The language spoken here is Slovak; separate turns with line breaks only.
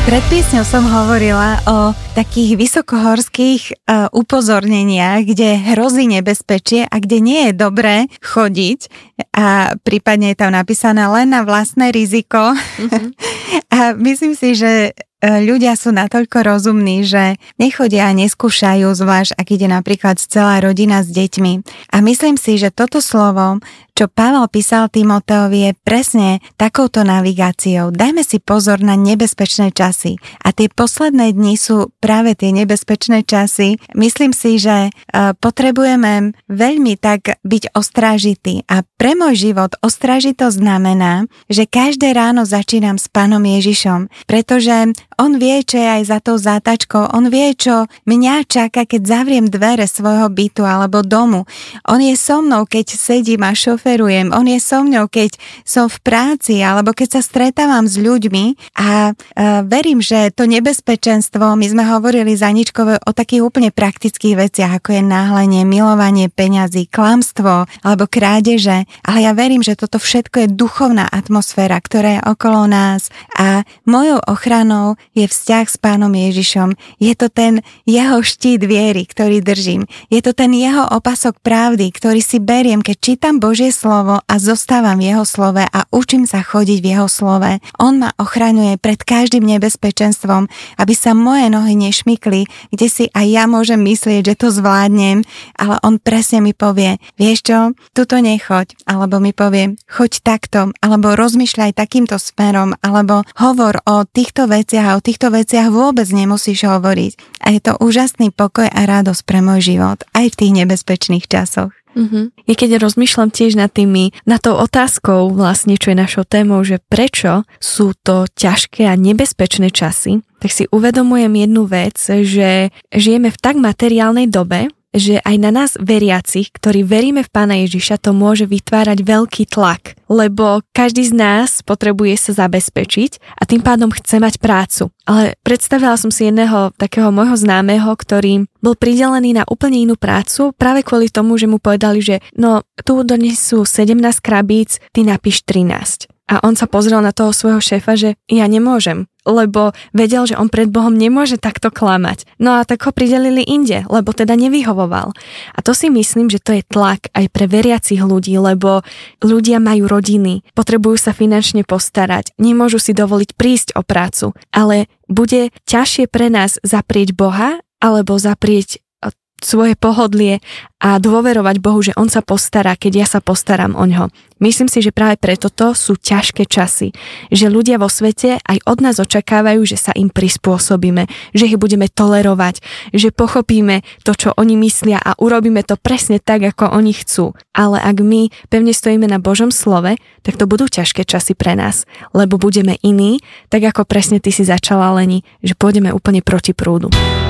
Pred piesňou som hovorila o takých vysokohorských upozorneniach, kde hrozí nebezpečie a kde nie je dobré chodiť a prípadne je tam napísané len na vlastné riziko. A myslím si, že ľudia sú natoľko rozumní, že nechodia a neskúšajú, zvlášť ak ide napríklad celá rodina s deťmi. A myslím si, že toto slovo, čo Pavel písal Timoteovi, je presne takouto navigáciou. Dajme si pozor na nebezpečné časy. A tie posledné dni sú práve tie nebezpečné časy. Myslím si, že potrebujeme veľmi tak byť ostrážití. A pre môj život ostrážitosť znamená, že každé ráno začínam s Pánom Ježišom, pretože on vie, čo je aj za tou zátačkou. On vie, čo mňa čaká, keď zavriem dvere svojho bytu alebo domu. On je so mnou, keď sedím a šoferujem. On je so mnou, keď som v práci alebo keď sa stretávam s ľuďmi. A verím, že to nebezpečenstvo, my sme hovorili za Aničkou o takých úplne praktických veciach, ako je náhlenie, milovanie peňazí, klamstvo alebo krádeže. Ale ja verím, že toto všetko je duchovná atmosféra, ktorá je okolo nás. A mojou ochranou je vzťah s Pánom Ježišom. Je to ten jeho štít viery, ktorý držím. Je to ten jeho opasok pravdy, ktorý si beriem, keď čítam Božie slovo a zostávam v jeho slove a učím sa chodiť v jeho slove. On ma ochraňuje pred každým nebezpečenstvom, aby sa moje nohy nešmykli, kde si aj ja môžem myslieť, že to zvládnem, ale on presne mi povie, vieš čo, tuto nechoď, alebo mi povie, choď takto, alebo rozmýšľaj takýmto smerom, alebo hovor o týchto veciach a o týchto veciach vôbec nemusíš hovoriť. A je to úžasný pokoj a radosť pre môj život, aj v tých nebezpečných časoch.
Ja keď rozmýšľam tiež nad tou otázkou vlastne, čo je našou témou, že prečo sú to ťažké a nebezpečné časy, tak si uvedomujem jednu vec, že žijeme v tak materiálnej dobe, že aj na nás veriacich, ktorí veríme v Pána Ježiša, to môže vytvárať veľký tlak, lebo každý z nás potrebuje sa zabezpečiť a tým pádom chce mať prácu. Ale predstavila som si jedného takého môjho známeho, ktorý bol pridelený na úplne inú prácu práve kvôli tomu, že mu povedali, že no tu donesú 17 krabíc, ty napíš 13. A on sa pozrel na toho svojho šéfa, že ja nemôžem, lebo vedel, že on pred Bohom nemôže takto klamať. No a tak ho pridelili inde, lebo teda nevyhovoval. A to si myslím, že to je tlak aj pre veriacich ľudí, lebo ľudia majú rodiny, potrebujú sa finančne postarať, nemôžu si dovoliť prísť o prácu, ale bude ťažšie pre nás zaprieť Boha alebo zaprieť svoje pohodlie a dôverovať Bohu, že on sa postará, keď ja sa postaram oňho. Myslím si, že práve preto to sú ťažké časy, že ľudia vo svete aj od nás očakávajú, že sa im prispôsobíme, že ich budeme tolerovať, že pochopíme to, čo oni myslia a urobíme to presne tak, ako oni chcú. Ale ak my pevne stojíme na Božom slove, tak to budú ťažké časy pre nás, lebo budeme iní, tak ako presne ty si začala, Leni, že pôjdeme úplne proti prúdu.